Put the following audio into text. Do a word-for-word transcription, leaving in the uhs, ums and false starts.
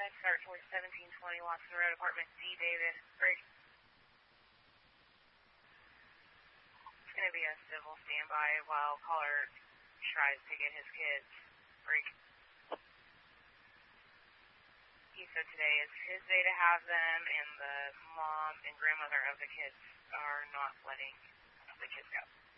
start towards seventeen twenty Watson Road, apartment D, David. Break. It's going to be a civil standby while caller tries to get his kids. Break. He said today is his day to have them, and the mom and grandmother of the kids are not letting the kids go.